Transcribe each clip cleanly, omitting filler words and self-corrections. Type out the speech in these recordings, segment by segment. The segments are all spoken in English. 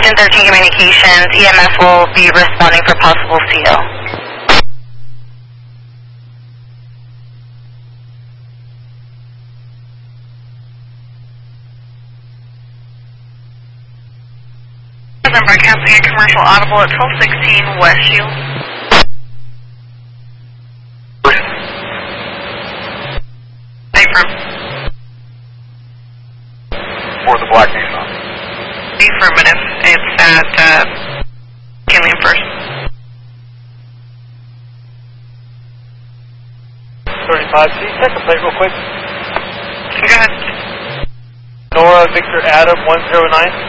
Agent 13 Communications, EMS will be responding for possible CO. November, canceling a commercial audible at 1216 West Shield. Affirm. For the black Nissan. Affirmative. It's at McKinley and First. 35. Can you check the plate real quick? Go ahead. Nora Victor Adam 109.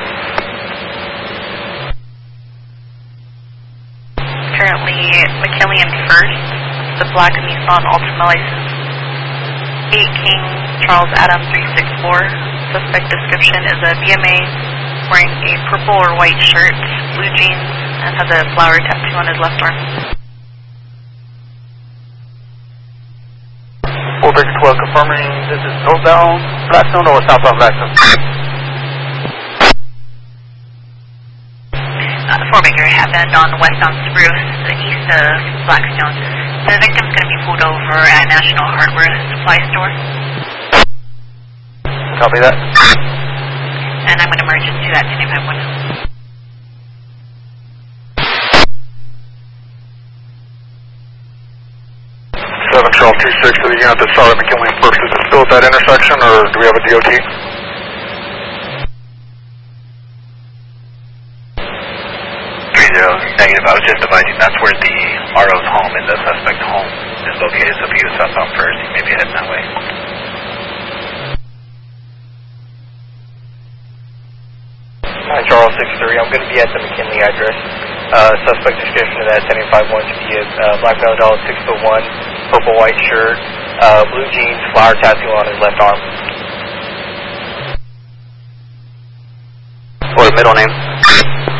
Currently McKinley and First, the black Nissan Altima license. 8 King Charles Adam 364. Suspect description is a BMA wearing a purple or white shirt, blue jeans, and has a flower tattoo on his left arm. 4 Victor 12 confirming this is northbound Blackstone or southbound Blackstone? 4 Baker happened on westbound Spruce, east of Blackstone. The victim's going to be pulled over at National Hardware Supply Store. Copy that. And I'm going to merge into that 1051. 7 Charles 26 to the unit that started McKinley and First. Is it still at that intersection or do we have a DOT? Negative. I was just advising that's where the RO's home and the suspect's home is located. So if he was southbound First, he may be heading that way. Hi, Charles 63. I'm going to be at the McKinley address. Suspect description of that 1051 to be a black male adult, 6'1", purple white shirt, blue jeans, flower tattoo on his left arm. Or the middle name?